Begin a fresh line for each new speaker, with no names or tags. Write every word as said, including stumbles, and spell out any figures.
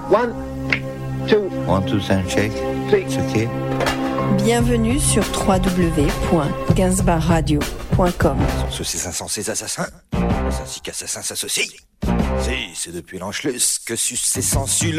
One, two,
One, two, three, shake.
three.
It's okay.
Bienvenue sur w w w point gainsbar radio point com.
Sans saucisses insensés assassins, ainsi qu'assassins s'associent. Si, c'est depuis l'Anschluss que suce et sensu